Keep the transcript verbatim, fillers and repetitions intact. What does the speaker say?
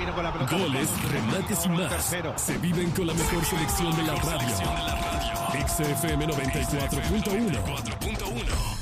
vino con la pelota. Goles, remates y más. Se viven con la mejor selección de la radio. X F M noventa y cuatro punto uno.